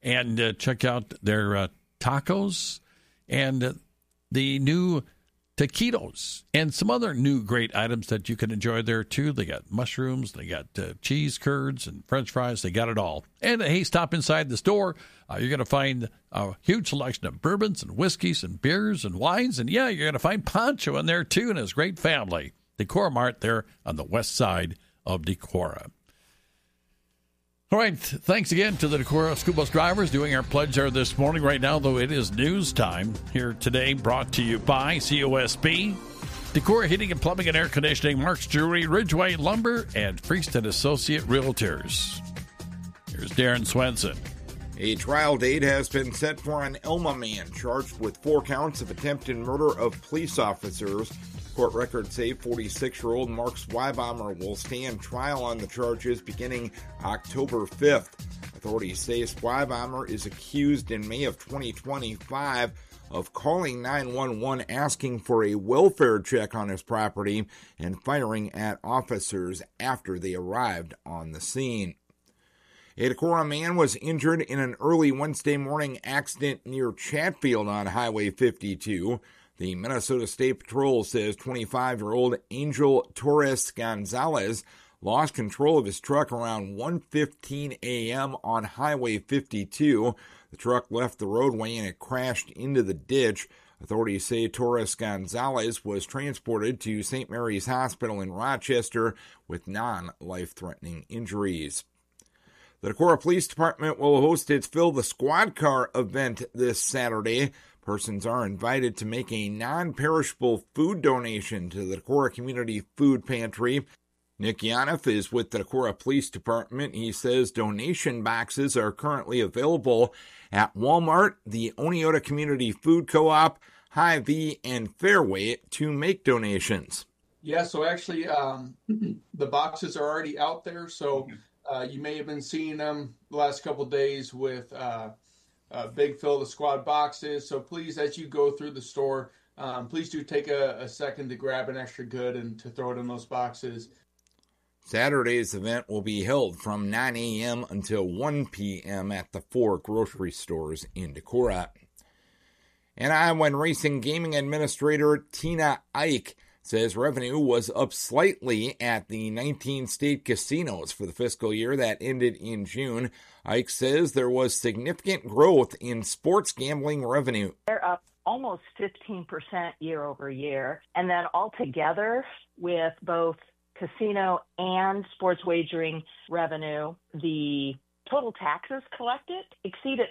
and check out their tacos and the new taquitos and some other new great items that you can enjoy there, too. They got mushrooms, they got cheese curds and French fries. They got it all. And, hey, stop inside the store. You're going to find a huge selection of bourbons and whiskeys and beers and wines. And, yeah, you're going to find Pancho in there, too, and his great family. Decorah Mart there on the west side of Decorah. All right, thanks again to the Decorah school bus drivers doing our pledge there this morning. Right now, though, it is news time here today, brought to you by COSB, Decorah Heating and Plumbing and Air Conditioning, Mark's Jewelry, Ridgeway Lumber, and Priest and Associate Realtors. Here's Darren Swenson. A trial date has been set for an Elma man charged with 4 counts of attempted murder of police officers. Court records say 46-year-old Mark Swibomber will stand trial on the charges beginning October 5th. Authorities say Swibomber is accused in May of 2025 of calling 911 asking for a welfare check on his property and firing at officers after they arrived on the scene. A Decorah man was injured in an early Wednesday morning accident near Chatfield on Highway 52. The Minnesota State Patrol says 25-year-old Angel Torres Gonzalez lost control of his truck around 1:15 a.m. on Highway 52. The truck left the roadway and it crashed into the ditch. Authorities say Torres Gonzalez was transported to St. Mary's Hospital in Rochester with non-life-threatening injuries. The Decorah Police Department will host its Fill the Squad Car event this Saturday. Persons are invited to make a non-perishable food donation to the Decorah Community Food Pantry. Nick Yanoff is with the Decorah Police Department. He says donation boxes are currently available at Walmart, the Oneota Community Food Co-op, Hy-Vee, and Fairway to make donations. Yeah, so actually the boxes are already out there, so you may have been seeing them the last couple of days with big Fill the Squad boxes. So please, as you go through the store, please do take a second to grab an extra good and to throw it in those boxes. Saturday's event will be held from 9 a.m. until 1 p.m. at the 4 grocery stores in Decorah. And Iowa Racing Gaming Administrator Tina Ike says revenue was up slightly at the 19 state casinos for the fiscal year that ended in June. Ike says there was significant growth in sports gambling revenue. They're up almost 15% year over year. And then altogether, with both casino and sports wagering revenue, the total taxes collected exceeded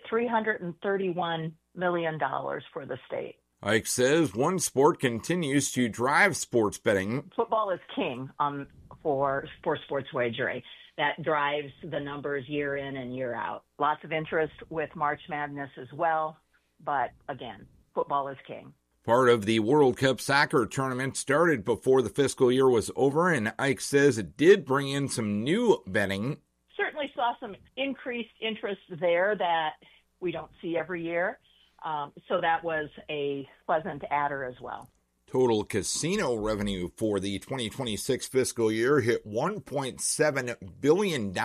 $331 million for the state. Ike says one sport continues to drive sports betting. Football is king for sports wagering. That drives the numbers year in and year out. Lots of interest with March Madness as well, but again, football is king. Part of the World Cup soccer tournament started before the fiscal year was over, and Ike says it did bring in some new betting. Certainly saw some increased interest there that we don't see every year. So that was a pleasant adder as well. Total casino revenue for the 2026 fiscal year hit $1.7 billion, a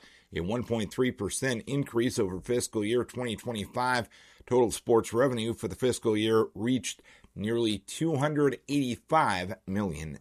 1.3% increase over fiscal year 2025. Total sports revenue for the fiscal year reached nearly $285 million.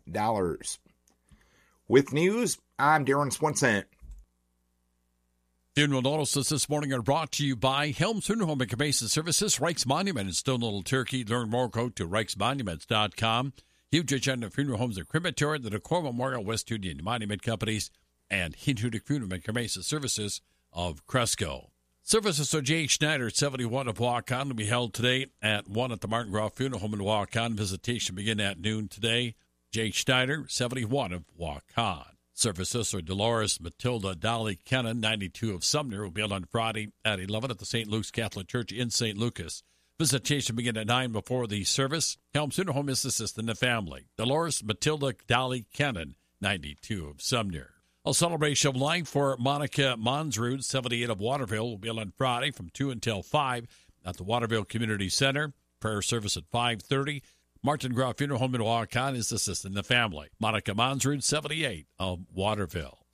With news, I'm Darren Swenson. Funeral notices this morning are brought to you by Helms Funeral Home and Cremation Services, Reichs Monument in Stone Little Turkey. Learn more, go to ReichsMonuments.com. Huge agenda of funeral homes and crematory, the Decorah Memorial, West Union Monument Companies, and Hindudik Funeral and Cremation Services of Cresco. Services of J.H. Schneider, 71 of Waukon, will be held today at 1 at the Martin Groff Funeral Home in Waukon. Visitation begin at noon today. J.H. Schneider, 71 of Waukon. Services are Dolores Matilda Dolly Kennan, 92 of Sumner, will be held on Friday at 11 at the St. Luke's Catholic Church in St. Lucas. Visitation begin at 9 before the service. Helms Funeral Home is assisting the family. Dolores Matilda Dolly Kennan, 92 of Sumner. A celebration of life for Monica Monsrud, 78 of Waterville, will be held on Friday from 2 until 5 at the Waterville Community Center. Prayer service at 5:30. Martin Groff Funeral Home in Waukon is assisting the family. Monica Monsrud, 78 of Waterville.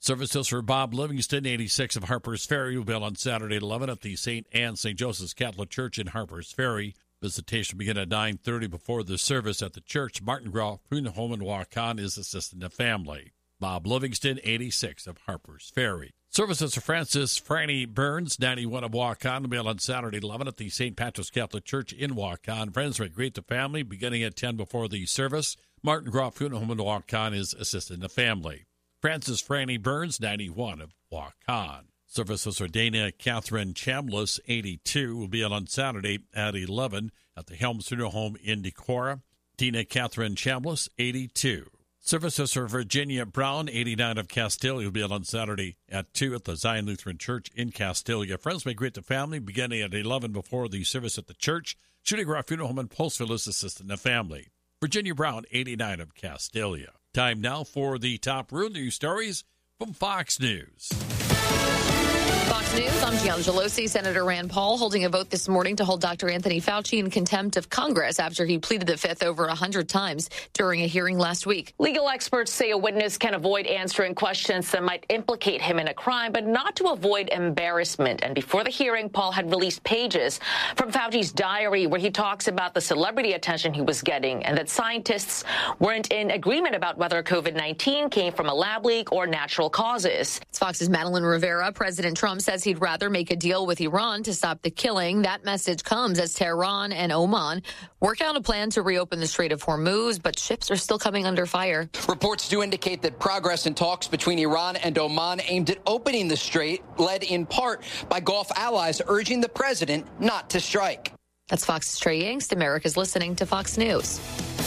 Services for Bob Livingston, 86 of Harpers Ferry, will be held on Saturday at 11 at the St. Anne St. Joseph's Catholic Church in Harpers Ferry. Visitation begin at 9:30 before the service at the church. Martin Groff Funeral Home in Waukon is assisting the family. Bob Livingston, 86 of Harpers Ferry. Services for Francis Franny Burns, 91 of Waukon, will be held on Saturday at 11 at the St. Patrick's Catholic Church in Waukon. Friends will greet the family beginning at 10 before the service. Martin Groff Funeral Home in Waukon is assisting the family. Francis Franny Burns, 91 of Waukon. Services for Dana Catherine Chambliss, 82, will be held on Saturday at 11 at the Helms Funeral Home in Decorah. Dana Catherine Chambliss, 82. Services for Virginia Brown, 89 of Castilia, will be held on Saturday at 2 at the Zion Lutheran Church in Castilia. Friends may greet the family beginning at 11 before the service at the church. Shooting Rock Funeral Home in Postville is assisting the family. Virginia Brown, 89 of Castilia. Time now for the top real news stories from Fox News. Fox News, I'm Gian Gelosi. Senator Rand Paul holding a vote this morning to hold Dr. Anthony Fauci in contempt of Congress after he pleaded the fifth over 100 times during a hearing last week. Legal experts say a witness can avoid answering questions that might implicate him in a crime, but not to avoid embarrassment. And before the hearing, Paul had released pages from Fauci's diary where he talks about the celebrity attention he was getting and that scientists weren't in agreement about whether COVID-19 came from a lab leak or natural causes. It's Fox's Madeline Rivera. President Trump says he'd rather make a deal with Iran to stop the killing. That message comes as Tehran and Oman work out a plan to reopen the Strait of Hormuz, but ships are still coming under fire. Reports do indicate that progress in talks between Iran and Oman aimed at opening the strait, led in part by Gulf allies urging the president not to strike. That's Fox's Trey Yingst. America's listening to Fox News.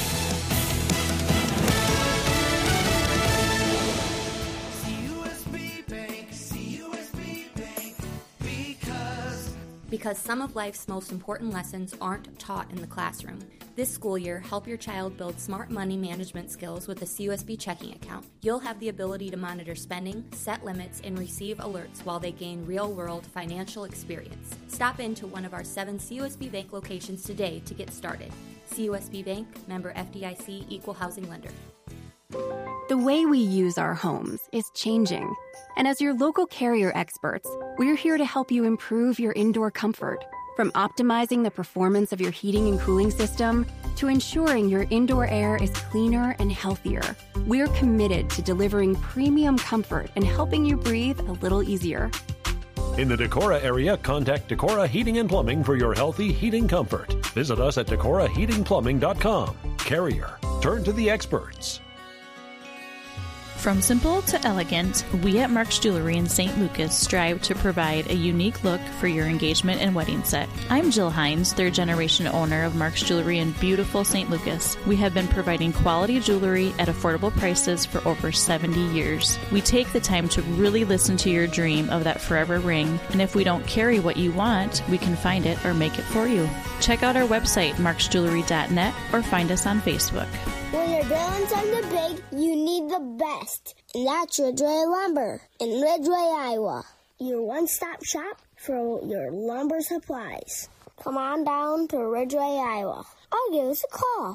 Because some of life's most important lessons aren't taught in the classroom. This school year, help your child build smart money management skills with a CUSB checking account. You'll have the ability to monitor spending, set limits, and receive alerts while they gain real-world financial experience. Stop into one of our 7 CUSB Bank locations today to get started. CUSB Bank, member FDIC, equal housing lender. The way we use our homes is changing. And as your local Carrier experts, we're here to help you improve your indoor comfort. From optimizing the performance of your heating and cooling system to ensuring your indoor air is cleaner and healthier, we're committed to delivering premium comfort and helping you breathe a little easier. In the Decorah area, contact Decorah Heating and Plumbing for your healthy heating comfort. Visit us at DecorahHeatingPlumbing.com. Carrier. Turn to the experts. From simple to elegant, we at Mark's Jewelry in St. Lucas strive to provide a unique look for your engagement and wedding set. I'm Jill Hines, third-generation owner of Mark's Jewelry in beautiful St. Lucas. We have been providing quality jewelry at affordable prices for over 70 years. We take the time to really listen to your dream of that forever ring, and if we don't carry what you want, we can find it or make it for you. Check out our website, marksjewelry.net, or find us on Facebook. When you're doing something big, you need the best. And that's Ridgeway Lumber in Ridgeway, Iowa. Your one-stop shop for your lumber supplies. Come on down to Ridgeway, Iowa. Or give us a call.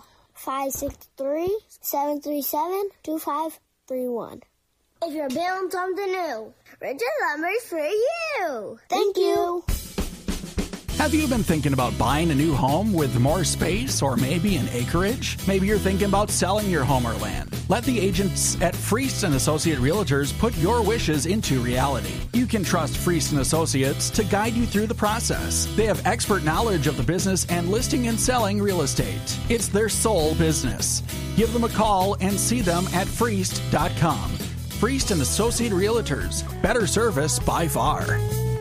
563-737-2531. If you're building something new, Ridgeway Lumber is for you. Thank you. Have you been thinking about buying a new home with more space or maybe an acreage? Maybe you're thinking about selling your home or land. Let the agents at Friest & Associate Realtors put your wishes into reality. You can trust Friest & Associates to guide you through the process. They have expert knowledge of the business and listing and selling real estate. It's their sole business. Give them a call and see them at Friest.com. Friest & Associate Realtors. Better service by far.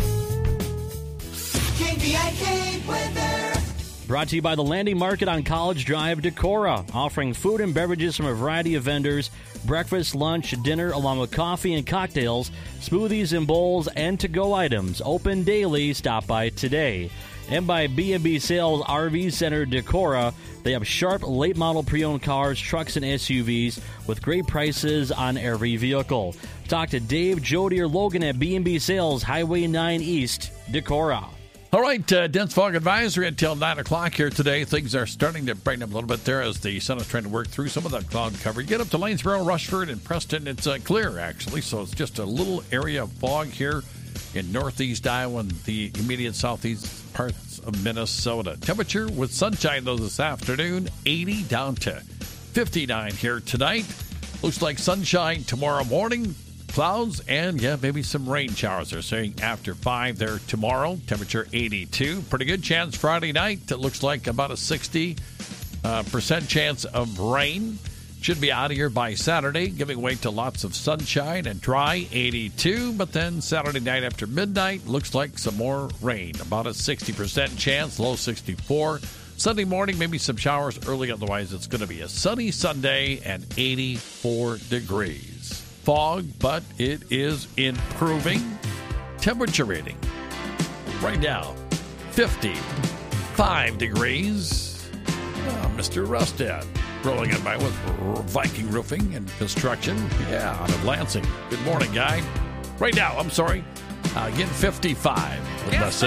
Brought to you by the Landing Market on College Drive, Decorah, offering food and beverages from a variety of vendors, breakfast, lunch, dinner, along with coffee and cocktails, smoothies and bowls, and to-go items. Open daily. Stop by today. And by B&B Sales RV Center, Decorah. They have sharp, late-model pre-owned cars, trucks, and SUVs with great prices on every vehicle. Talk to Dave, Jody, or Logan at B&B Sales, Highway 9 East, Decorah. All right, dense fog advisory until 9 o'clock here today. Things are starting to brighten up a little bit there as the sun is trying to work through some of that cloud cover. You get up to Lanesboro, Rushford, and Preston. It's clear, actually, so it's just a little area of fog here in northeast Iowa and the immediate southeast parts of Minnesota. Temperature with sunshine, though, this afternoon, 80 down to 59 here tonight. Looks like sunshine tomorrow morning. Clouds and, maybe some rain showers. They're saying after 5 there tomorrow. Temperature 82. Pretty good chance Friday night. It looks like about a 60% chance of rain. Should be out of here by Saturday, giving way to lots of sunshine and dry, 82. But then Saturday night after midnight, looks like some more rain. About a 60% chance, low 64. Sunday morning, maybe some showers early. Otherwise, it's going to be a sunny Sunday and 84 degrees. Fog, but it is improving. Temperature rating right now, 55 degrees. Mr. Rustad rolling in by with Viking Roofing and Construction. Out of Lansing. Good morning, guy. Right now, I'm sorry. Again, 55.